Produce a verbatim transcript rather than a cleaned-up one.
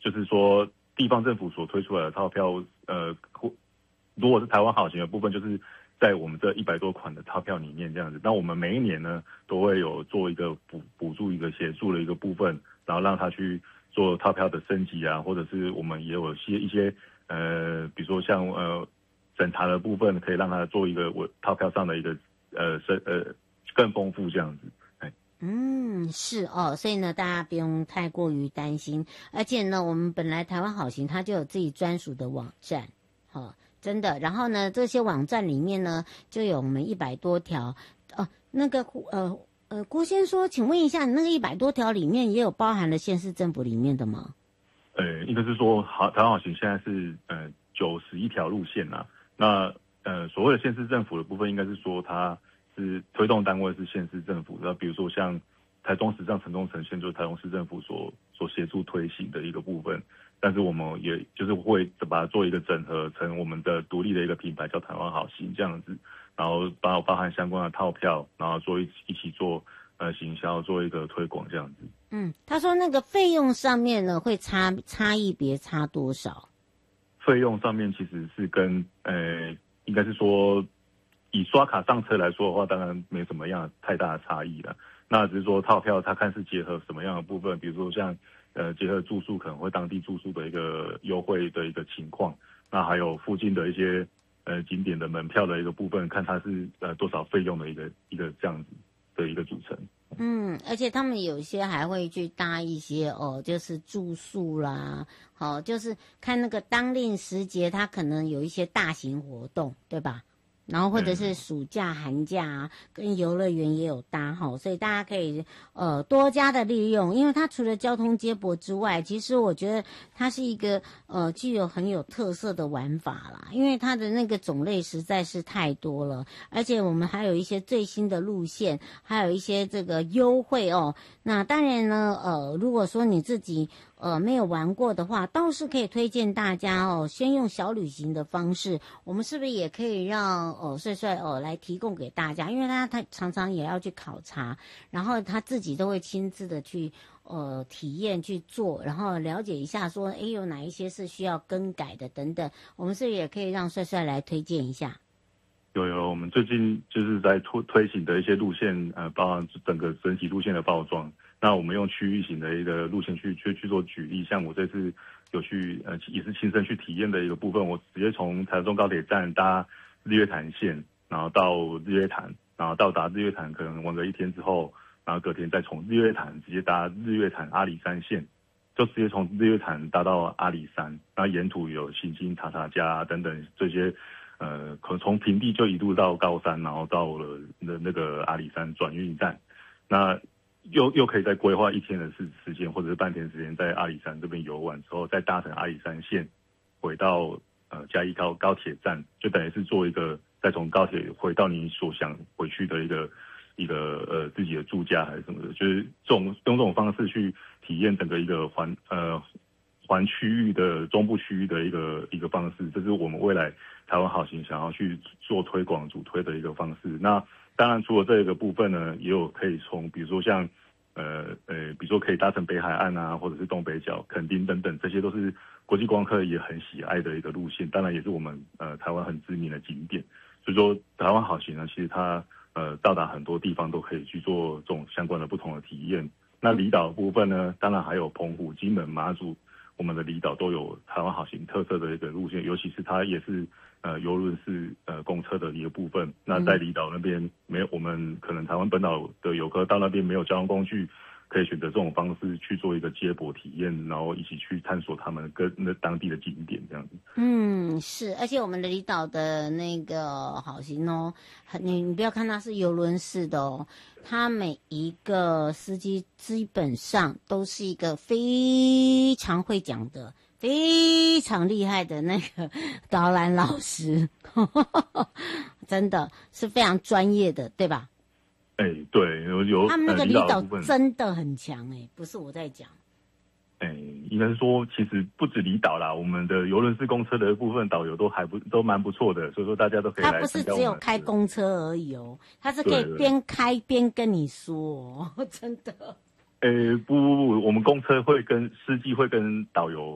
就是说地方政府所推出来的套票，呃，如果是台湾好行的部分，就是在我们这一百多款的套票里面这样子。那我们每一年呢，都会有做一个补补助一个协助的一个部分，然后让他去做套票的升级啊，或者是我们也有些一些呃，比如说像呃审查的部分，可以让他做一个我套票上的一个呃深呃更丰富这样子。 嗯，是哦，所以呢，大家不用太过于担心。而且呢，我们本来台湾好行它就有自己专属的网站，哦，真的。然后呢，这些网站里面呢，就有我们一百多条。哦，那个呃呃，郭先说，请问一下，你那个一百多条里面也有包含了县市政府里面的吗？ 呃，应该是说，好，台湾好行现在是呃九十一条路线啊。那呃，所谓的县市政府的部分，应该是说它是推动单位是县市政府，那比如说像台中时尚城中城线，就是台中市政府所所协助推行的一个部分，但是我们也就是会把它做一个整合成我们的独立的一个品牌，叫台湾好行这样子，然后包包含相关的套票，然后做一一起做呃行销，做一个推广这样子。 嗯，他说那个费用上面呢会差差异别差多少？ 费用上面其实是跟呃，应该是说以刷卡上车来说的话，当然没什么样太大的差异了。那只是说套票它看是结合什么样的部分，比如说像呃结合住宿可能会当地住宿的一个优惠的一个情况，那还有附近的一些呃景点的门票的一个部分，看它是呃多少费用的一个一个这样子的一个组成。 嗯，而且他们有些还会去搭一些哦，就是住宿啦，好、哦，就是看那个当令时节，它可能有一些大型活动，对吧？然后或者是暑假、寒假啊，跟游乐园也有搭哈，所以大家可以呃多加的利用，因为它除了交通接驳之外，其实我觉得它是一个呃具有很有特色的玩法啦，因为它的那个种类实在是太多了，而且我们还有一些最新的路线，还有一些这个优惠哦。那当然呢，呃，如果说你自己呃没有玩过的话，倒是可以推荐大家哦，先用小旅行的方式，我们是不是也可以让哦帅帅哦来提供给大家？因为他他常常也要去考察，然后他自己都会亲自的去呃体验去做，然后了解一下说，哎，有哪一些是需要更改的等等，我们是不是也可以让帅帅来推荐一下？ 有有，我们最近就是在推推行的一些路线，呃，包含整个整体路线的包装。那我们用区域型的一个路线去去去做举例，像我这次有去呃也是亲身去体验的一个部分，我直接从台中高铁站搭日月潭线，然后到日月潭，然后到达日月潭可能玩个一天之后，然后隔天再从日月潭直接搭日月潭阿里山线，就直接从日月潭搭到阿里山，然后沿途有行星塔塔加等等这些。呃，可能从平地就一路到高山，然后到了那那个阿里山转运站，那又又可以再规划一天的时时间，或者是半天时间在阿里山这边游玩之后，再搭乘阿里山线回到呃嘉义高高铁站，就等于是做一个再从高铁回到你所想回去的一个一个呃自己的住家还是什么的，就是这种用这种方式去体验整个一个环呃。环区域的中部区域的一个一个方式，这是我们未来台湾好行想要去做推广主推的一个方式。那当然除了这个部分呢，也有可以从比如说像呃呃，比如说可以搭乘北海岸啊，或者是东北角、垦丁等等，这些都是国际观光客也很喜爱的一个路线。当然也是我们呃台湾很知名的景点。所以说台湾好行呢，其实它呃到达很多地方都可以去做这种相关的不同的体验。那离岛的部分呢，当然还有澎湖、金门、马祖。我们的离岛都有台湾好行特色的一个路线，尤其是它也是呃邮轮是呃公车的一个部分。那在离岛那边没有，我们可能台湾本岛的游客到那边没有交通工具，可以选择这种方式去做一个接驳体验，然后一起去探索他们跟那当地的景点这样子。 嗯，是，而且我们的离岛的那个好行哦，你你不要看它是邮轮式的哦，它每一个司机基本上都是一个非常会讲的、非常厉害的那个导览老师，真的是非常专业的，对吧？ 哎、欸，对，有有他们那个呃离岛部分真的很强哎、欸，不是我在讲。 哎、欸，应该是说，其实不止离岛啦，我们的邮轮式公车的部分导游都还不都蛮不错的，所以说大家都可以来他不是只有开公车而已哦，他是可以边开边跟你说哦，真的。 呃、欸，不不不，我们公车会跟司机会跟导游